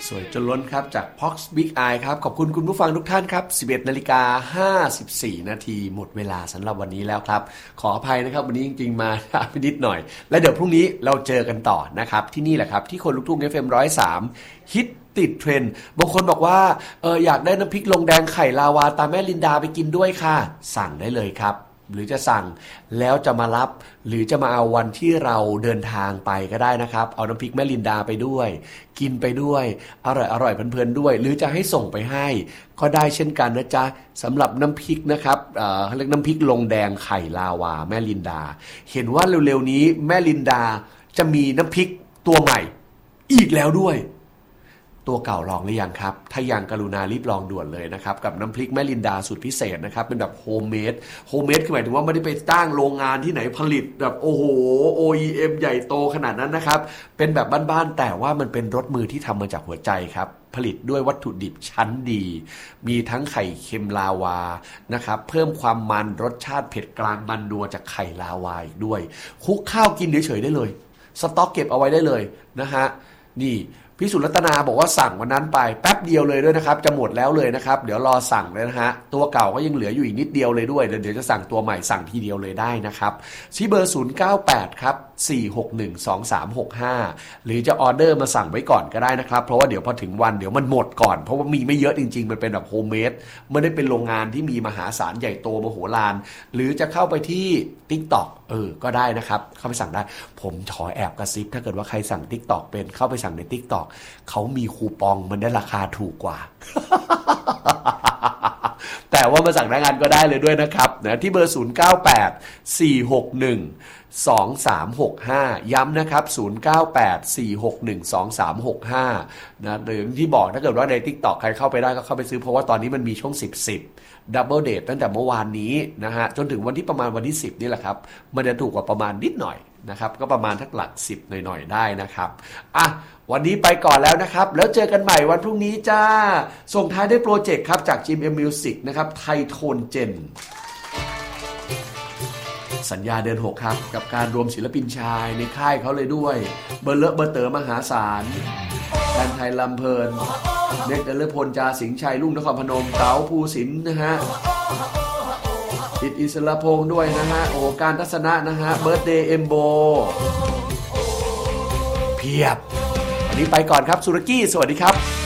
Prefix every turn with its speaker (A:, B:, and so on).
A: สวยจนล้นครับจาก Pox Big Eye ครับขอบคุณคุณผู้ฟังทุกท่านครับ 11:54 นาทีหมดเวลาสำหรับวันนี้แล้วครับขออภัยนะครับวันนี้จริงๆมาไปนิดหน่อยและเดี๋ยวพรุ่งนี้เราเจอกันต่อนะครับที่นี่แหละครับที่คนลุกทุ่ง FM 103ฮิตติดเทรนด์บางคนบอกว่าอยากได้น้ำพริกลงแดงไข่ลาวาตามแม่ลินดาไปกินด้วยค่ะสั่งได้เลยครับหรือจะสั่งแล้วจะมารับหรือจะมาเอาวันที่เราเดินทางไปก็ได้นะครับเอาน้ำพริกแม่ลินดาไปด้วยกินไปด้วยอร่อยเพลินๆด้วยหรือจะให้ส่งไปให้ก็ได้เช่นกันนะจ๊ะสำหรับน้ำพริกนะครับเขาเรียกน้ำพริกลงแดงไข่ลาวาแม่ลินดาเห็นว่าเร็วๆนี้แม่ลินดาจะมีน้ำพริกตัวใหม่อีกแล้วด้วยตัวเก่าลองหรือยังครับถ้ายังกรุณารีบลองด่วนเลยนะครับกับน้ำพริกแม่ลินดาสูตรพิเศษนะครับเป็นแบบโฮมเมดคือหมายถึงว่าไม่ได้ไปตั้งโรงงานที่ไหนผลิตแบบโอ้โห OEM ใหญ่โตขนาดนั้นนะครับเป็นแบบบ้านๆแต่ว่ามันเป็นรสมือที่ทำมาจากหัวใจครับผลิตด้วยวัตถุดิบชั้นดีมีทั้งไข่เค็มลาวานะครับเพิ่มความมันรสชาติเผ็ดกลางมันนัวจากไข่ลาวาอีกด้วยคลุกข้าวกินเฉยๆได้เลยสต๊อกเก็บเอาไว้ได้เลยนะฮะนี่พี่สุรัตนาบอกว่าสั่งวันนั้นไปแป๊บเดียวเลยด้วยนะครับจะหมดแล้วเลยนะครับเดี๋ยวรอสั่งเลยนะฮะตัวเก่าก็ยังเหลืออยู่อีกนิดเดียวเลยด้วยเดี๋ยวจะสั่งตัวใหม่สั่งทีเดียวเลยได้นะครับที่เบอร์098ครับ4612365หรือจะออเดอร์มาสั่งไว้ก่อนก็ได้นะครับเพราะว่าเดี๋ยวพอถึงวันเดี๋ยวมันหมดก่อนเพราะว่ามีไม่เยอะจริงๆมันเป็นแบบโฮมเมดไม่ได้เป็นโรงงานที่มีมหาศาลใหญ่โตมโหฬารหรือจะเข้าไปที่ TikTok ก็ได้นะครับเข้าไปสั่งได้ผมขอแอบกระซิบถ้าเกิดว่าใครสั่ง TikTok เป็นเข้าไปสั่งใน TikTok เขามีคูปองมันได้ราคาถูกกว่า แต่ว่ามาสั่งหน้างานก็ได้เลยด้วยนะครับนะที่เบอร์0984612365ย้ำนะครับ0984612365นะหรือที่บอกถ้าเกิดว่าใน TikTok ใครเข้าไปได้ก็เข้าไปซื้อเพราะว่าตอนนี้มันมีช่วง10ดับเบิลเดทตั้งแต่เมื่อวานนี้นะฮะจนถึงวันที่ประมาณวันที่10นี่แหละครับมันจะถูกกว่าประมาณนิดหน่อยนะครับก็ประมาณทักหลัก10หน่อยๆได้นะครับอ่ะวันนี้ไปก่อนแล้วนะครับแล้วเจอกันใหม่วันพรุ่งนี้จ้าส่งท้ายด้วยโปรเจกต์ครับจาก GMM Music นะครับไทโทนเจนสัญญาเดือน6ครับกับการรวมศิลปินชายในค่ายเขาเลยด้วยเบอร์เลอะเบอร์เต๋อมหาศาลแดนไทยลำเพลินเน็กเดลพลจาสิงห์ชัยลุ่งนครพนมเต๋าภูสินนะฮะอิสระพงษ์ด้วยนะฮะโอ้การทัศนะนะฮะเบิร์ธเดย์เอมโบเพียบวันนี้ไปก่อนครับสุรกี้สวัสดีครับ